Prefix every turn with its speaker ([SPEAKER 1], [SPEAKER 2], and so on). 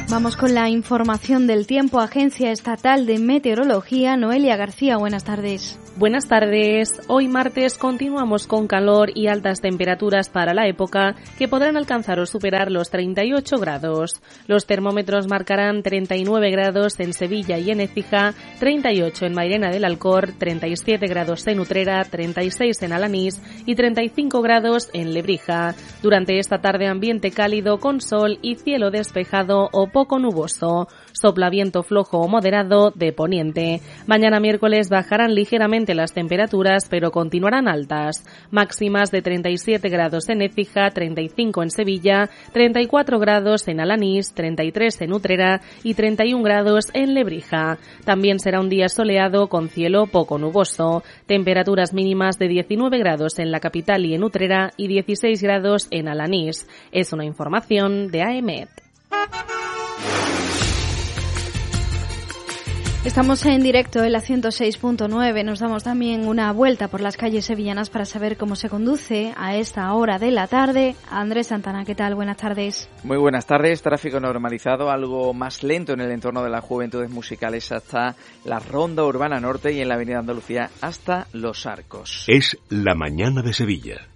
[SPEAKER 1] Vamos con la información del tiempo. Agencia Estatal de Meteorología, Noelia García, buenas tardes.
[SPEAKER 2] Buenas tardes. Hoy martes continuamos con calor y altas temperaturas para la época que podrán alcanzar o superar los 38 grados. Los termómetros marcarán 39 grados en Sevilla y en Écija, 38 en Mairena del Alcor, 37 grados en Utrera, 36 en Alanís y 35 grados en Lebrija. Durante esta tarde ambiente cálido con sol y cielo despejado o poco nuboso. Sopla viento flojo o moderado de poniente. Mañana miércoles bajarán ligeramente las temperaturas, pero continuarán altas. Máximas de 37 grados en Écija, 35 en Sevilla, 34 grados en Alanís, 33 en Utrera y 31 grados en Lebrija. También será un día soleado con cielo poco nuboso. Temperaturas mínimas de 19 grados en la capital y en Utrera y 16 grados en Alanís. Es una información de AEMET.
[SPEAKER 1] Estamos en directo en la 106.9. Nos damos también una vuelta por las calles sevillanas para saber cómo se conduce a esta hora de la tarde. Andrés Santana, ¿qué tal? Buenas tardes.
[SPEAKER 3] Muy buenas tardes. Tráfico normalizado, algo más lento en el entorno de las Juventudes Musicales hasta la Ronda Urbana Norte y en la Avenida Andalucía hasta Los Arcos.
[SPEAKER 4] Es La Mañana de Sevilla.